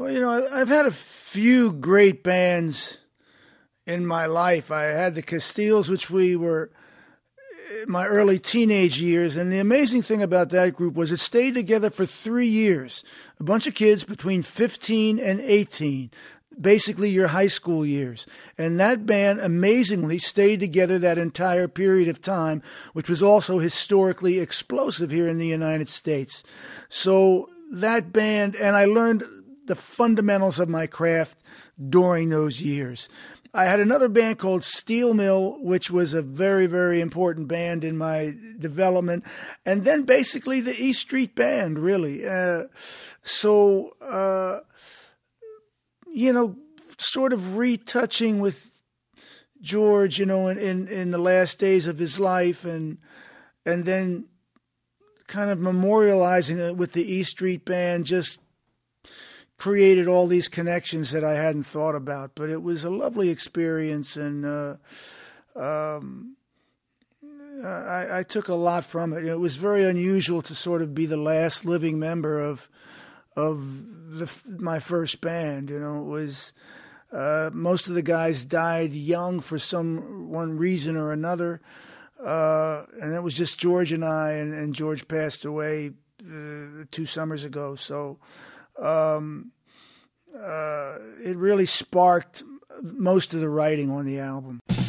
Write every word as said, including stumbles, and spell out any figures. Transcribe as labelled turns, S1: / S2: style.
S1: Well, you know, I- I've had a few great bands in my life. I had the Castiles, which we were in my early teenage years, and the amazing thing about that group was it stayed together for three years. A bunch of kids between fifteen and eighteen, basically your high school years. And that band amazingly stayed together that entire period of time, which was also historically explosive here in the United States. So that band, and I learned the fundamentals of my craft during those years. I had another band called Steel Mill, which was a very, very important band in my development. And then basically the E Street Band, really. Uh, so, uh, you know, sort of retouching with George, you know, in, in, in the last days of his life, and and then kind of memorializing it with the E Street Band just created all these connections that I hadn't thought about. But it was a lovely experience, and uh, um, I, I took a lot from it. It was very unusual to sort of be the last living member of of the, my first band. You know, it was uh, most of the guys died young for some one reason or another, uh, and it was just George and I. And, and George passed away uh, two summers ago, so. Um, uh, it really sparked most of the writing on the album.